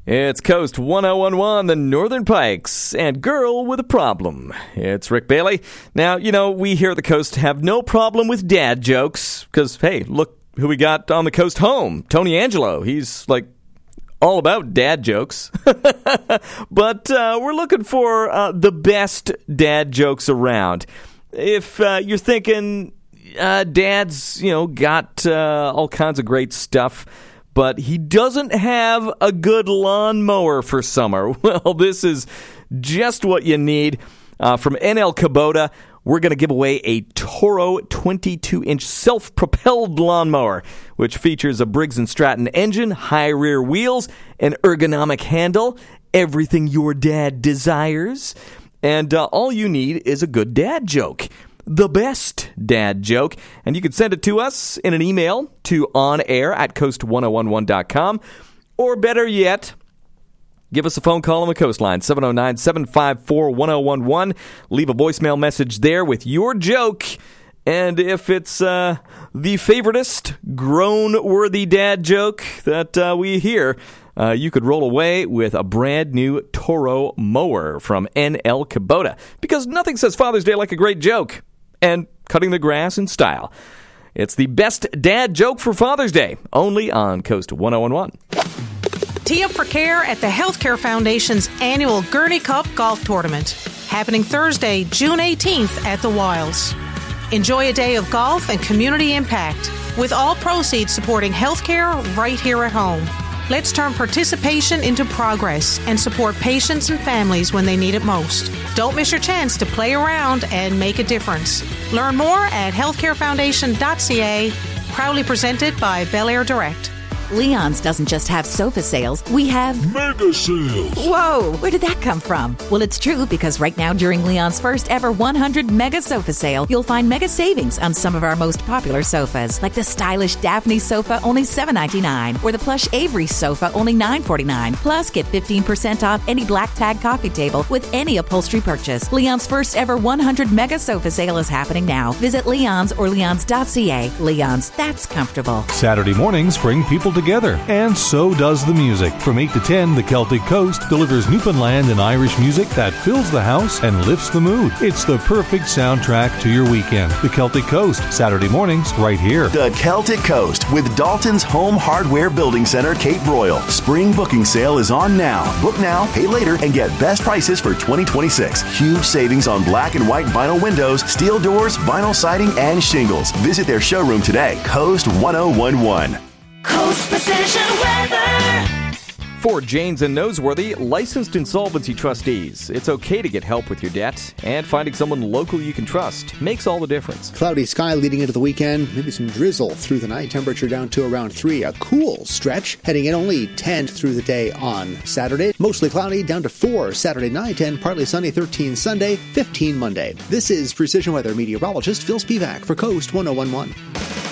It's Coast 1011, the Northern Pikes, and Girl with a Problem. It's Rick Bailey. Now, we here at the Coast have no problem with dad jokes, because, hey, look who we got on the coast home. Tony Angelo. He's, all about dad jokes. But we're looking for the best dad jokes around. If you're thinking dad's, got all kinds of great stuff, but he doesn't have a good lawnmower for summer, well, this is just what you need. From NL Kubota, we're going to give away a Toro 22-inch self-propelled lawnmower, which features a Briggs & Stratton engine, high rear wheels, an ergonomic handle, everything your dad desires. And all you need is a good dad joke. The best dad joke. And you can send it to us in an email to onair@coast1011.com. Or better yet, give us a phone call on the Coastline, 709-754-1011. Leave a voicemail message there with your joke. And if it's the favoritist, groan-worthy dad joke that we hear, you could roll away with a brand new Toro mower from NL Kubota. Because nothing says Father's Day like a great joke. And cutting the grass in style. It's the best dad joke for Father's Day, only on Coast 1011. Tee up for care at the Healthcare Foundation's annual Gurney Cup Golf Tournament, happening Thursday, June 18th at the Wilds. Enjoy a day of golf and community impact, with all proceeds supporting healthcare right here at home. Let's turn participation into progress and support patients and families when they need it most. Don't miss your chance to play around and make a difference. Learn more at healthcarefoundation.ca, proudly presented by Bel Air Direct. Leon's doesn't just have sofa sales. We have mega sales. Whoa, where did that come from? Well, it's true because right now during Leon's first ever 100 mega sofa sale, you'll find mega savings on some of our most popular sofas, like the stylish Daphne sofa, only $7.99, or the plush Avery sofa, only $9.49. Plus, get 15% off any black tag coffee table with any upholstery purchase. Leon's first ever 100 mega sofa sale is happening now. Visit Leon's or leons.ca. Leon's, that's comfortable. Saturday mornings bring people together, and so does the music. From 8 to 10, the Celtic Coast delivers Newfoundland and Irish music that fills the house and lifts the mood. It's the perfect soundtrack to your weekend. The Celtic Coast, Saturday mornings, right here. The Celtic Coast with Dalton's Home Hardware Building Center, Cape Royal. Spring booking sale is on now. Book now, pay later, and get best prices for 2026. Huge savings on black and white vinyl windows, steel doors, vinyl siding, and shingles. Visit their showroom today. Coast 1011. Coast Precision Weather. For Janes and Noseworthy, licensed insolvency trustees, it's okay to get help with your debt, and finding someone local you can trust makes all the difference. Cloudy sky leading into the weekend, maybe some drizzle through the night, temperature down to around 3. A cool stretch, heading in only 10 through the day on Saturday. Mostly cloudy, down to 4 Saturday night, and partly sunny 13 Sunday, 15 Monday. This is Precision Weather meteorologist Phil Spivak for Coast 1011.